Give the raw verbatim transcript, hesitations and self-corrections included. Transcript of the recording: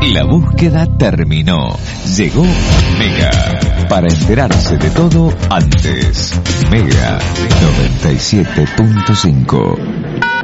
La búsqueda terminó. Llegó Mega. Para enterarse de todo antes. Mega noventa y siete punto cinco.